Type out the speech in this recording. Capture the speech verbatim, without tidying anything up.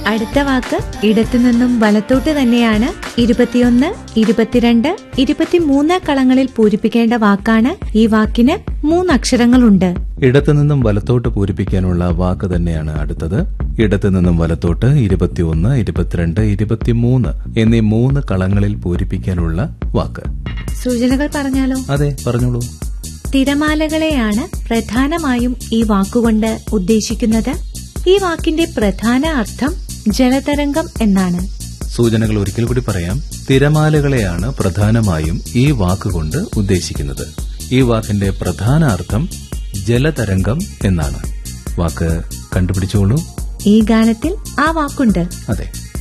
അടുത്ത വാക്ക് ഇടത്തുനിന്നും വലത്തോട്ട് തന്നെയാണ്. ഇരുപത്തിയൊന്ന്, ഇരുപത്തിരണ്ട്, ഇരുപത്തിമൂന്ന് കളങ്ങളിൽ പൂരിപ്പിക്കേണ്ട വാക്കാണ്. ഈ വാക്കിന് മൂന്നക്ഷരങ്ങളുണ്ട്. ഇടത്തുനിന്നും വലത്തോട്ട് പൂരിപ്പിക്കാനുള്ള വാക്ക് തന്നെയാണ് അടുത്തത്. ഇടത്തുനിന്നും വലത്തോട്ട് ഇരുപത്തിയൊന്ന്, ഇരുപത്തിരണ്ട്, ഇരുപത്തിമൂന്ന് എന്നീ മൂന്ന് കളങ്ങളിൽ പൂരിപ്പിക്കാനുള്ള വാക്ക്. സൂചനകൾ പറഞ്ഞാലോ? അതെ, പറഞ്ഞോളൂ. തിരമാലകളെയാണ് പ്രധാനമായും ഈ വാക്കുകൊണ്ട് ഉദ്ദേശിക്കുന്നത്. ഈ വാക്കിന്റെ പ്രധാന അർത്ഥം ജലതരംഗം എന്നാണ്. സൂചനകൾ ഒരിക്കൽ കൂടി പറയാം. തിരമാലകളെയാണ് പ്രധാനമായും ഈ വാക്കുകൊണ്ട് ഉദ്ദേശിക്കുന്നത്. ഈ വാക്കിന്റെ പ്രധാന അർത്ഥം ജലതരംഗം എന്നാണ്. വാക്ക് കണ്ടുപിടിച്ചോളൂ. ഈ ഗാനത്തിൽ ആ വാക്കുണ്ട്. അതെ.